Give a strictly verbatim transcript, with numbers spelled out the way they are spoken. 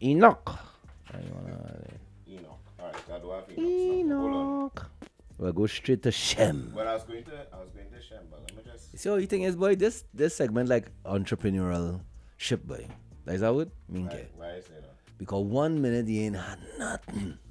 Enoch. Uh, you wanna- Enoch. Alright, so I do have Enoch. Hold on. Enoch. We'll go straight to Shem. Well, I was going to, I was going to Shem, but let me just. So you think is boy this this segment like entrepreneurial ship boy. That's how it mean Why, get. why I say that? Because one minute you ain't had nothing.